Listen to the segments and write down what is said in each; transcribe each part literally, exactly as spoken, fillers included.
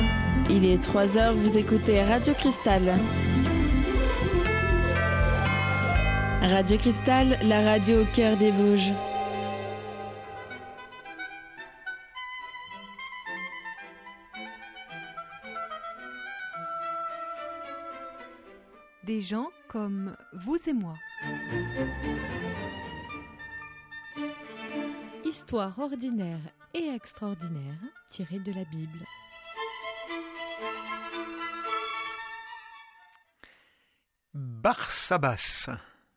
Il est trois heures, vous écoutez Radio Cristal. Radio Cristal, la radio au cœur des Vosges. Des gens comme vous et moi. Histoire ordinaire et extraordinaire tirée de la Bible. Barsabas.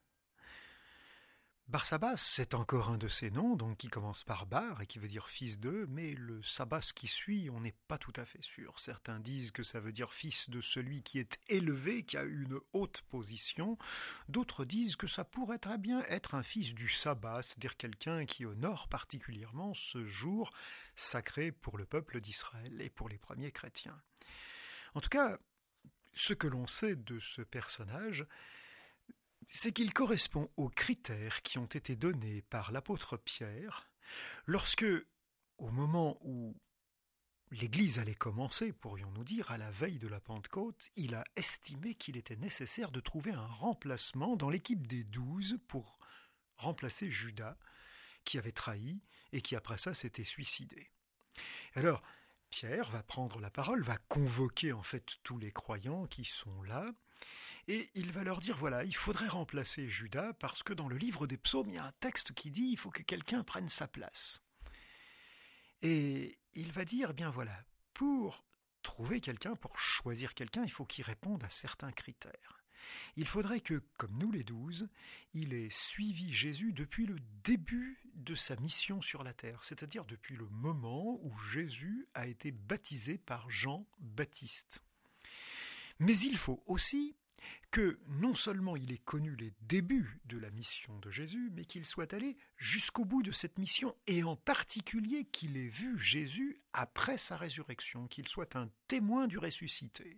Barsabas, c'est encore un de ces noms, donc qui commence par Bar et qui veut dire fils de, mais le Sabas qui suit, on n'est pas tout à fait sûr. Certains disent que ça veut dire fils de celui qui est élevé, qui a une haute position. D'autres disent que ça pourrait très bien être un fils du sabbat, c'est-à-dire quelqu'un qui honore particulièrement ce jour sacré pour le peuple d'Israël et pour les premiers chrétiens. En tout cas, ce que l'on sait de ce personnage, c'est qu'il correspond aux critères qui ont été donnés par l'apôtre Pierre lorsque, au moment où l'Église allait commencer, pourrions-nous dire, à la veille de la Pentecôte, il a estimé qu'il était nécessaire de trouver un remplacement dans l'équipe des douze pour remplacer Judas, qui avait trahi et qui après ça s'était suicidé. Alors, Pierre va prendre la parole, va convoquer en fait tous les croyants qui sont là, et il va leur dire, voilà, il faudrait remplacer Judas parce que dans le livre des psaumes, il y a un texte qui dit, il faut que quelqu'un prenne sa place. Et il va dire, eh bien voilà, pour trouver quelqu'un, pour choisir quelqu'un, il faut qu'il réponde à certains critères. Il faudrait que, comme nous les douze, il ait suivi Jésus depuis le début de sa mission sur la terre, c'est-à-dire depuis le moment où Jésus a été baptisé par Jean-Baptiste. Mais il faut aussi que non seulement il ait connu les débuts de la mission de Jésus, mais qu'il soit allé jusqu'au bout de cette mission, et en particulier qu'il ait vu Jésus après sa résurrection, qu'il soit un témoin du ressuscité.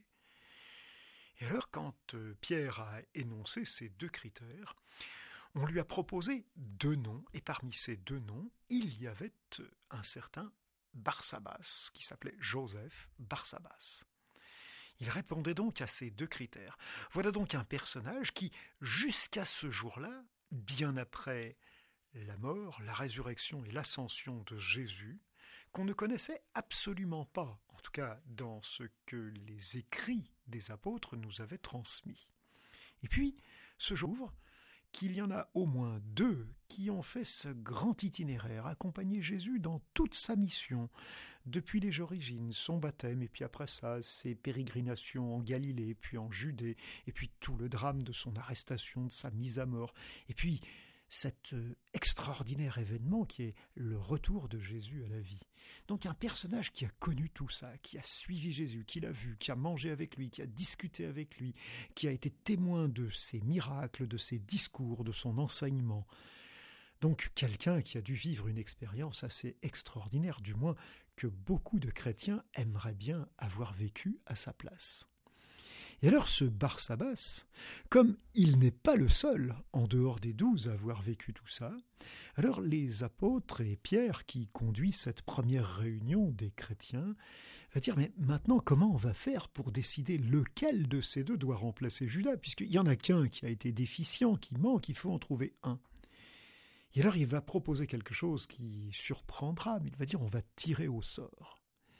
Et alors, quand Pierre a énoncé ces deux critères, on lui a proposé deux noms, et parmi ces deux noms, il y avait un certain Barsabas, qui s'appelait Joseph Barsabas. Il répondait donc à ces deux critères. Voilà donc un personnage qui, jusqu'à ce jour-là, bien après la mort, la résurrection et l'ascension de Jésus, qu'on ne connaissait absolument pas, en tout cas dans ce que les écrits des apôtres nous avaient transmis. Et puis, ce jour, qu'il y en a au moins deux qui ont fait ce grand itinéraire, accompagné Jésus dans toute sa mission, depuis les origines, son baptême, et puis après ça, ses pérégrinations en Galilée, puis en Judée, et puis tout le drame de son arrestation, de sa mise à mort, et puis cet extraordinaire événement qui est le retour de Jésus à la vie. Donc un personnage qui a connu tout ça, qui a suivi Jésus, qui l'a vu, qui a mangé avec lui, qui a discuté avec lui, qui a été témoin de ses miracles, de ses discours, de son enseignement. Donc quelqu'un qui a dû vivre une expérience assez extraordinaire, du moins que beaucoup de chrétiens aimeraient bien avoir vécu à sa place. Et alors ce Barsabas, comme il n'est pas le seul, en dehors des douze, à avoir vécu tout ça, alors les apôtres et Pierre, qui conduit cette première réunion des chrétiens, va dire, mais maintenant comment on va faire pour décider lequel de ces deux doit remplacer Judas, puisqu'il n'y en a qu'un qui a été déficient, qui manque, il faut en trouver un. Et alors il va proposer quelque chose qui surprendra, mais il va dire, on va tirer au sort.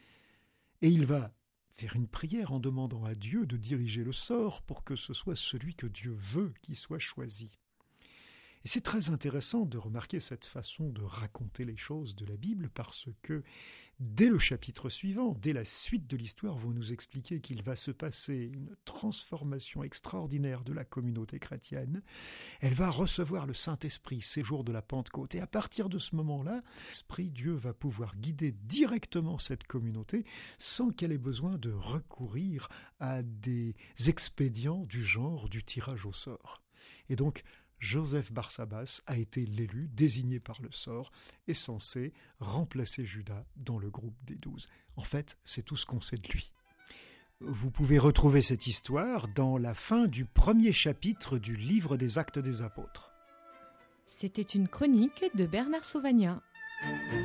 Et il va faire une prière en demandant à Dieu de diriger le sort pour que ce soit celui que Dieu veut qui soit choisi. Et c'est très intéressant de remarquer cette façon de raconter les choses de la Bible parce que dès le chapitre suivant, dès la suite de l'histoire, vont nous expliquer qu'il va se passer une transformation extraordinaire de la communauté chrétienne. Elle va recevoir le Saint-Esprit, séjour de la Pentecôte. Et à partir de ce moment-là, l'Esprit Dieu va pouvoir guider directement cette communauté sans qu'elle ait besoin de recourir à des expédients du genre du tirage au sort. Et donc, Joseph Barsabas a été l'élu, désigné par le sort, et censé remplacer Judas dans le groupe des douze. En fait, c'est tout ce qu'on sait de lui. Vous pouvez retrouver cette histoire dans la fin du premier chapitre du livre des Actes des Apôtres. C'était une chronique de Bernard Sauvagnat.